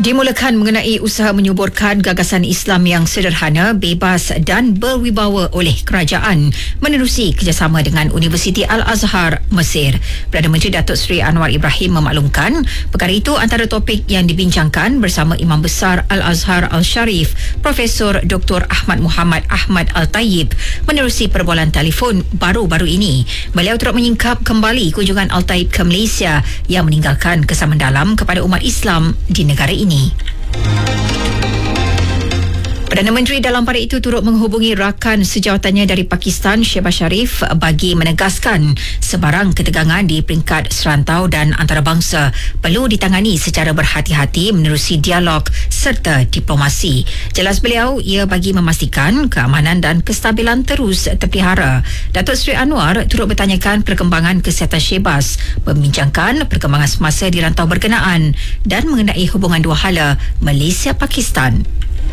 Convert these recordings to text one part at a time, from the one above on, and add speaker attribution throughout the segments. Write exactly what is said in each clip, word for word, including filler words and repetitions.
Speaker 1: Dimulakan mengenai usaha menyuburkan gagasan Islam yang sederhana, bebas dan berwibawa oleh kerajaan menerusi kerjasama dengan Universiti Al-Azhar, Mesir. Perdana Menteri Datuk Seri Anwar Ibrahim memaklumkan perkara itu antara topik yang dibincangkan bersama Imam Besar Al-Azhar Al-Sharif, Profesor Doktor Ahmad Muhammad Ahmad Al-Tayyib menerusi perbualan telefon baru-baru ini. Beliau turut menyingkap kembali kunjungan Al-Tayyib ke Malaysia yang meninggalkan kesan mendalam kepada umat Islam di negara ini. Ini. Perdana Menteri dalam pada itu turut menghubungi rakan sejawatannya dari Pakistan, Shehbaz Sharif, bagi menegaskan sebarang ketegangan di peringkat serantau dan antarabangsa perlu ditangani secara berhati-hati menerusi dialog serta diplomasi. Jelas beliau, ia bagi memastikan keamanan dan kestabilan terus terpelihara. Datuk Seri Anwar turut bertanyakan perkembangan kesihatan Shehbaz, membincangkan perkembangan semasa di rantau berkenaan dan mengenai hubungan dua hala Malaysia-Pakistan.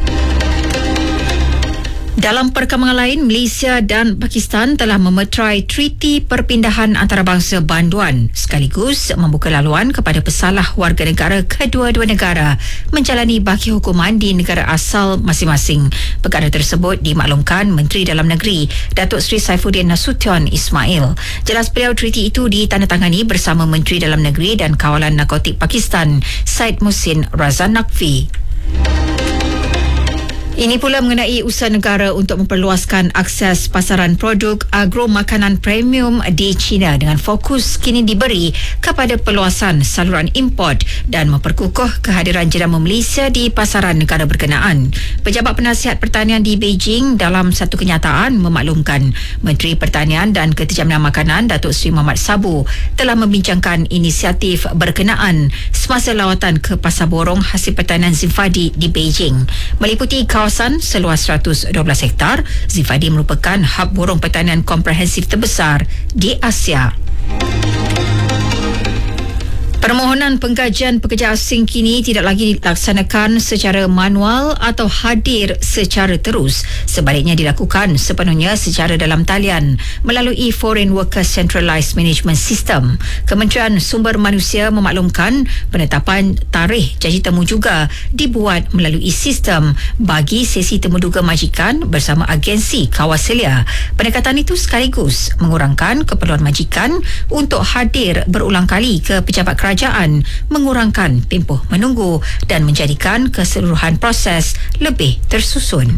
Speaker 1: Dalam perkembangan lain, Malaysia dan Pakistan telah memeterai Treaty Perpindahan Antarabangsa Banduan sekaligus membuka laluan kepada pesalah warga negara kedua-dua negara menjalani baki hukuman di negara asal masing-masing. Perkara tersebut dimaklumkan Menteri Dalam Negeri Datuk Seri Saifuddin Nasution Ismail. Jelas beliau treaty itu ditandatangani bersama Menteri Dalam Negeri dan Kawalan Narkotik Pakistan Syed Muhsin Razan Naqvi. Ini pula mengenai usaha negara untuk memperluaskan akses pasaran produk agro makanan premium di China dengan fokus kini diberi kepada perluasan saluran import dan memperkukuh kehadiran jenama Malaysia di pasaran negara berkenaan. Pejabat Penasihat Pertanian di Beijing dalam satu kenyataan memaklumkan Menteri Pertanian dan Ketajaman Makanan Datuk Seri Muhammad Sabu telah membincangkan inisiatif berkenaan semasa lawatan ke Pasar Borong Hasil Pertanian Zinfadi di Beijing. Meliputi kawasan seluas seratus dua belas hektar, Zinfadi merupakan hub borong pertanian komprehensif terbesar di Asia. Permohonan penggajian pekerja asing kini tidak lagi dilaksanakan secara manual atau hadir secara terus. Sebaliknya dilakukan sepenuhnya secara dalam talian melalui Foreign Workers Centralised Management System. Kementerian Sumber Manusia memaklumkan penetapan tarikh janji temu juga dibuat melalui sistem bagi sesi temuduga majikan bersama agensi kawaselia. Pendekatan itu sekaligus mengurangkan keperluan majikan untuk hadir berulang kali ke pejabat kerajaan, kerajaan mengurangkan tempoh menunggu dan menjadikan keseluruhan proses lebih tersusun.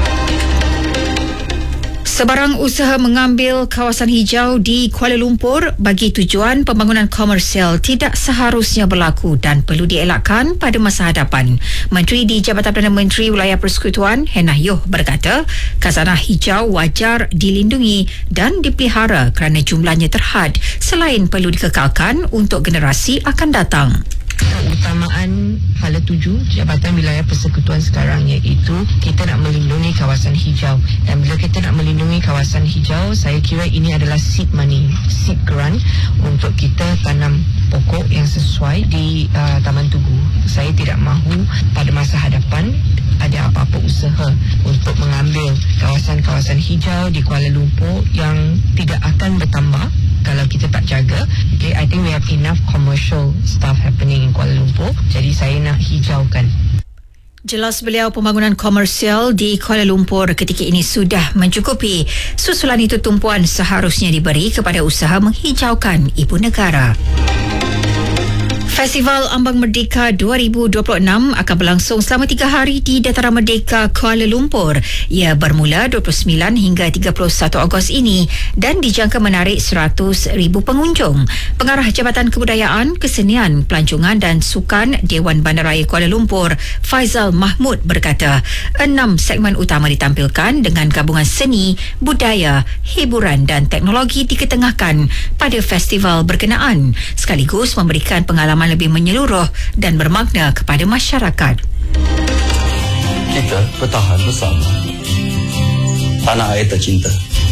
Speaker 1: Sebarang usaha mengambil kawasan hijau di Kuala Lumpur bagi tujuan pembangunan komersial tidak seharusnya berlaku dan perlu dielakkan pada masa hadapan. Menteri di Jabatan Perdana Menteri Wilayah Persekutuan Hennah Yoh berkata, khazanah hijau wajar dilindungi dan dipelihara kerana jumlahnya terhad selain perlu dikekalkan untuk generasi akan datang.
Speaker 2: Keutamaan hala tuju Jabatan Wilayah Persekutuan sekarang iaitu kita nak melindungi kawasan hijau, dan bila kita nak melindungi kawasan hijau, saya kira ini adalah seed money, seed grant untuk kita tanam pokok yang sesuai di uh, Taman Tugu. Saya tidak mahu pada masa hadapan ada apa-apa usaha untuk mengambil kawasan-kawasan hijau di Kuala Lumpur yang tidak akan bertambah kalau kita tak jaga. Okay, I think we have enough commercial stuff happening in Kuala Lumpur. Jadi saya nak hijaukan.
Speaker 1: Jelas beliau pembangunan komersial di Kuala Lumpur ketika ini sudah mencukupi. Susulan itu tumpuan seharusnya diberi kepada usaha menghijaukan ibu negara. Festival Ambang Merdeka dua ribu dua puluh enam akan berlangsung selama tiga hari di Dataran Merdeka Kuala Lumpur. Ia bermula dua puluh sembilan hingga tiga puluh satu Ogos ini dan dijangka menarik seratus ribu pengunjung. Pengarah Jabatan Kebudayaan, Kesenian, Pelancongan dan Sukan Dewan Bandaraya Kuala Lumpur, Faizal Mahmud berkata, enam segmen utama ditampilkan dengan gabungan seni, budaya, hiburan dan teknologi diketengahkan pada festival berkenaan sekaligus memberikan pengalaman lebih menyeluruh dan bermakna kepada masyarakat.
Speaker 3: Kita bertahan bersama tanah air tercinta.